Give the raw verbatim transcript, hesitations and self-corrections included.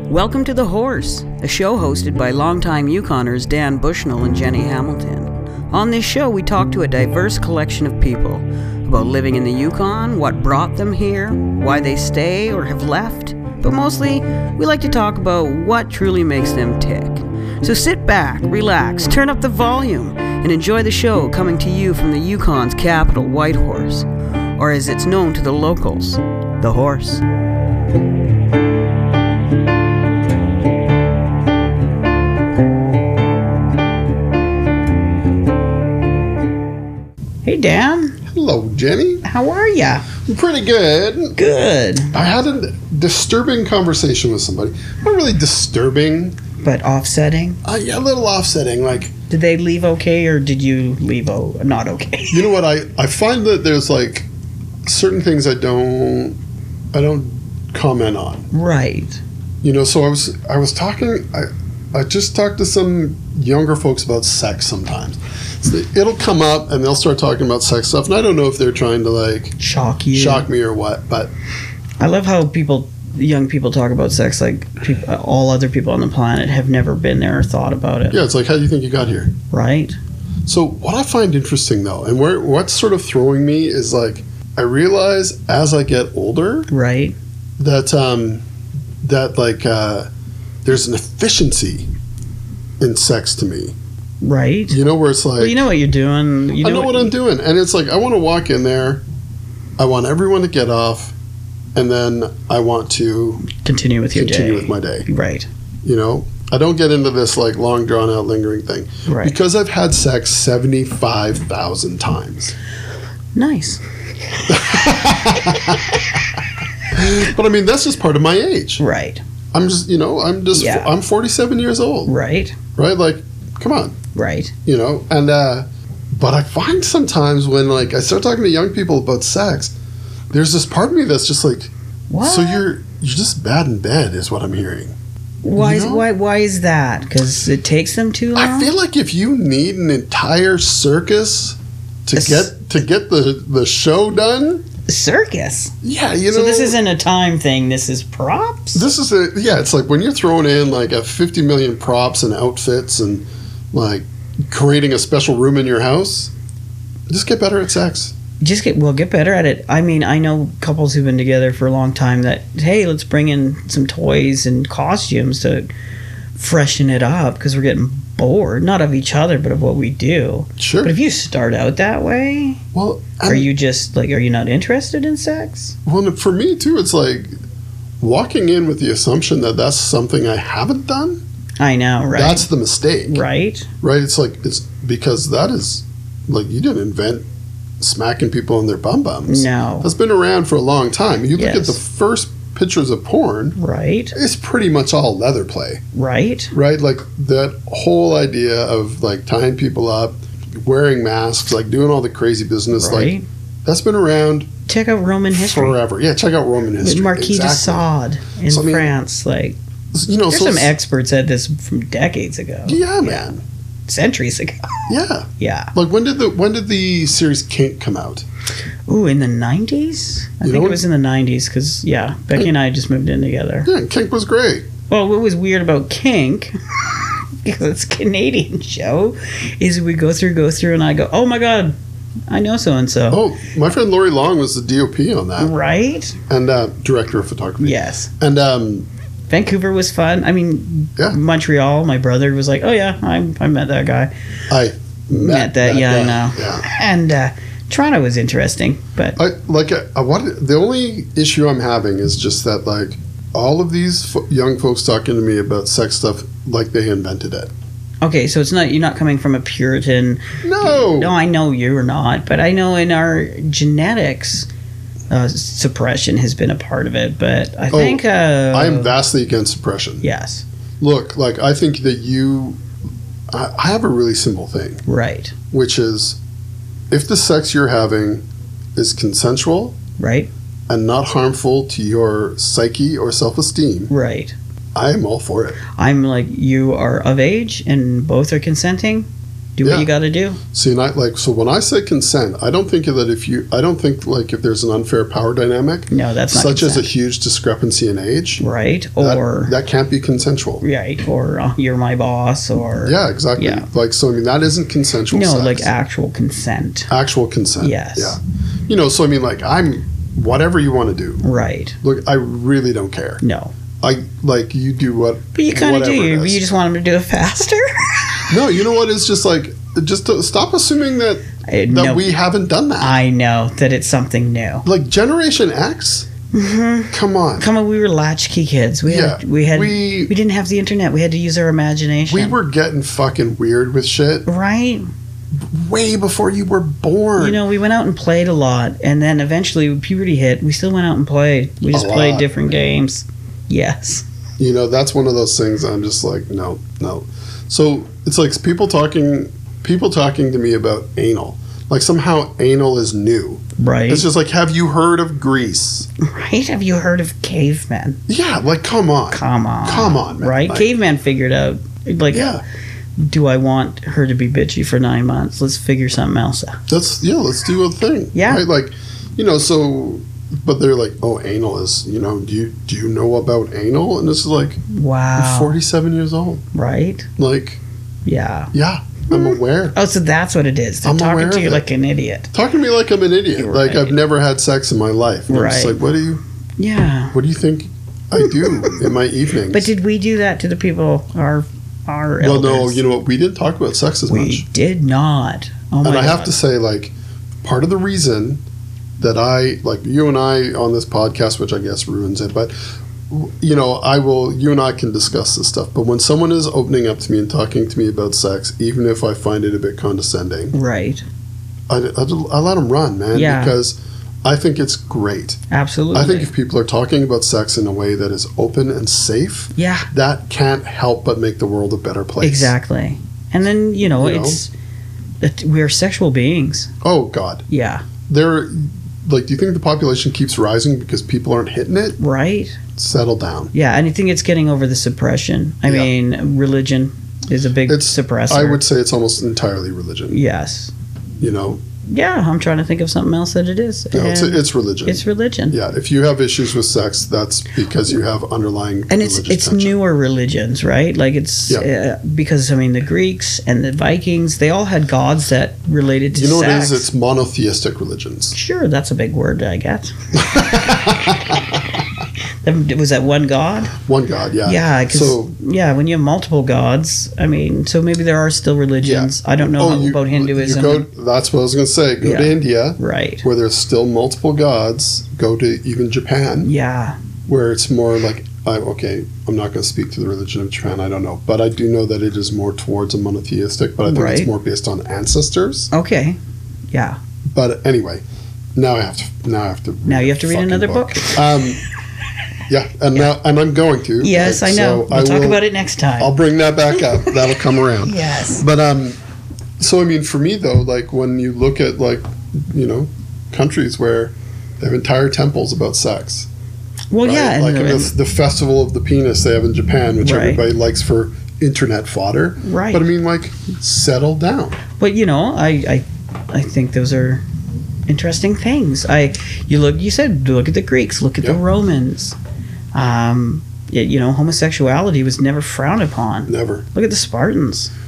Welcome to The Horse, a show hosted by longtime Yukoners Dan Bushnell and Jenny Hamilton. On this show, we talk to a diverse collection of people about living in the Yukon, what brought them here, why they stay or have left, but mostly, we like to talk about what truly makes them tick. So sit back, relax, turn up the volume, and enjoy the show coming to you from the Yukon's capital, Whitehorse, or as it's known to the locals, The Horse. Hey, Dan. Hello, Jenny. How are ya? Pretty good. Good. I had a disturbing conversation with somebody. Not really disturbing. But offsetting? Uh, yeah, a little offsetting. Like, did they leave okay, or did you leave o- not okay? You know what? I, I find that there's like certain things I don't I don't comment on. Right. You know, so I was I was talking. I I just talked to some younger folks about sex sometimes. So it'll come up and they'll start talking about sex stuff, and I don't know if they're trying to like shock you, shock me or what. But I love how people, young people, talk about sex like people, all other people on the planet have never been there or thought about it. Yeah, it's like, how do you think you got here? Right. So what I find interesting though, and where what's sort of throwing me is like, I realize as I get older, right, that um, that like uh, there's an efficiency in sex to me. Right. You know, where it's like, well, you know what you're doing. You know I know what, what I'm doing. And it's like, I want to walk in there. I want everyone to get off. And then I want to continue with your continue day. with my day. Right. You know, I don't get into this like long drawn out lingering thing. Right. Because I've had sex seventy-five thousand times. Nice. But I mean, that's just part of my age. Right. I'm just, you know, I'm just, yeah. I'm forty-seven years old. Right. Right? Like, come on. Right. You know, and, uh, but I find sometimes when, like, I start talking to young people about sex, there's this part of me that's just like, what? So you're, you're just bad in bed is what I'm hearing. Why, you is, know? why, why is that? Because it takes them too long? I feel like if you need an entire circus to A get, s- to get the, the show done. Circus? Yeah, you know. So this isn't a time thing, this is props? This is a, yeah, it's like when you're throwing in like a fifty million props and outfits and like creating a special room in your house, just get better at sex. Just get, well, get better at it. I mean, I know couples who've been together for a long time that, hey, let's bring in some toys and costumes to freshen it up because we're getting bored, not of each other, but of what we do. Sure. But if you start out that way, Well, are you just like, are you not interested in sex? Well, for me too, it's like walking in with the assumption that that's something I haven't done. I know, right? That's the mistake. Right. Right. It's like, it's because that is like, you didn't invent smacking people in their bum bums. No. That's been around for a long time. You look Yes. at the first pictures of porn. Right. It's pretty much all leather play. Right. Right? Like that whole idea of like tying people up, wearing masks, like doing all the crazy business. Right. Like that's been around Check out Roman history. forever. Yeah, check out Roman history. With Marquis exactly. de Sade in So, I mean, France. Like, You know, there's so some it's- experts at this from decades ago. Yeah, man. Centuries ago. Yeah. Yeah. Like when did the when did the series Kink come out? Ooh, in the nineties? I You think know it was in the nineties because, yeah, Becky and I just moved in together. Yeah, Kink was great. Well, what was weird about Kink, because it's a Canadian show, is we go through, go through, and I go, oh my God, I know so-and-so. Oh, my friend Lori Long was the D O P on that. Right? And uh, director of photography. Yes. And um, Vancouver was fun. I mean, yeah. Montreal, my brother was like, oh yeah, I, I met that guy. I met, Met that, yeah, guy. I know. Yeah. And uh, Toronto was interesting, but I like I, what the only issue I'm having is just that like all of these fo- young folks talking to me about sex stuff like they invented it. okay, so it's not, you're not coming from a Puritan. No. No, I know you're not, but I know in our genetics, uh, suppression has been a part of it. But I Oh, think uh, I am vastly against suppression. yes, Look, like I think that you, I, I have a really simple thing, right, which is if the sex you're having is consensual right, and not harmful to your psyche or self-esteem, right. I am all for it. I'm like, you are of age and both are consenting. Do Yeah. what you got to do. See, and I like so when I say consent, I don't think that if you, I don't think like if there's an unfair power dynamic, No, that's not such as a consent. huge discrepancy in age, Right? that, Or that can't be consensual. right? Or uh, you're my boss. Or Yeah, exactly. Yeah. Like so, I mean, that isn't consensual. no, sex. like actual consent. actual consent. Yes. Yeah. You know, so I mean, like I'm whatever you want to do. Right? Look, I really don't care. No, I like you do what. but you kind of do. whatever it You, is. you just want them to do it faster. No, you know what? It's just like just to stop assuming that I- that no, we haven't done that. I know that it's something new. Like Generation X. Mm-hmm. Come on. Come on, we were latchkey kids. We had Yeah, we had we- we didn't have the internet. We had to use our imagination. We were getting fucking weird with shit right. way before you were born. You know, we went out and played a lot, and then eventually when puberty hit, we still went out and played. We just A played lot. different games. Yes. You know, that's one of those things I'm just like, no, no. So it's like people talking, people talking to me about anal. Like somehow anal is new. Right. It's just like, have you heard of Greece? Right? Have you heard of cavemen? Yeah, like come on, Come on. come on, man. Right? Like, Caveman figured out, like, yeah, do I want her to be bitchy for nine months? Let's figure something else out. that's yeah. Let's do a thing. Yeah. right? Like, you know, so, but they're like, oh, anal is, you know, do you do you know about anal? And this is like, Wow. I'm forty-seven years old. Right? Like, Yeah. yeah, I'm aware. Oh, so that's what it is. They're I'm talking aware to of you it. like an idiot. Talk to me like I'm an idiot. Like Right. I've never had sex in my life. And I'm just Right. like, what do you, Yeah. what do you think I do in my evenings? But did we do that to the people, our our well, elders? no, you know what? We didn't talk about sex as we much. did not. Oh my And I have God. to say, like, part of the reason that I, like, you and I on this podcast, which I guess ruins it, but, you know, I will, you and I can discuss this stuff. But when someone is opening up to me and talking to me about sex, even if I find it a bit condescending, Right. I, I, I let them run, man. Yeah. Because I think it's great. Absolutely. I think if people are talking about sex in a way that is open and safe, yeah. that can't help but make the world a better place. Exactly. And then, you know, You know? it's that we're sexual beings. Oh, God. Yeah. There, like, do you think the population keeps rising because people aren't hitting it? Right? Settle down. Yeah. And I think it's getting over the suppression. I Yeah. mean, religion is a big It's, suppressor. I would say it's almost entirely religion. Yes. You know? Yeah. I'm trying to think of something else that it is. No, it's, And it's religion. it's religion. yeah, if you have issues with sex, that's because you have underlying And it's religious it's tension. newer religions, right? Like it's Yeah. uh, because I mean the Greeks and the Vikings, they all had gods that related to You know what it sex. is? It's monotheistic religions. Sure, that's a big word, I guess. Then was that one god? One God, yeah. Yeah, because So, yeah, when you have multiple gods, I mean, so maybe there are still religions. I don't know oh, how- you- about Hinduism. You go, that's what I was going to say. Go Yeah. to India, Right. where there's still multiple gods. Go to even Japan, Yeah. where it's more like, I, okay, I'm not going to speak to the religion of Japan. I don't know, but I do know that it is more towards a monotheistic. But I think Right. it's more based on ancestors. Okay. Yeah. But anyway, now I have to. Now I have to. Now you have to read fucking another book. Um, yeah, and now and I'm going to. Yes, Like, I know. so we'll I talk will- about it next time. I'll bring that back up. That'll come around. yes. But um, so I mean, for me though, like when you look at like, you know, countries where they have entire temples about sex. Well, right? yeah, and, like in and- the, the festival of the penis they have in Japan, which Right. everybody likes for internet fodder. Right. But I mean, like, settle down. But you know, I, I I think those are interesting things. I you look you said look at the Greeks, look at the Yeah. Romans. Um, y- you know, homosexuality was never frowned upon. Never. Look at the Spartans.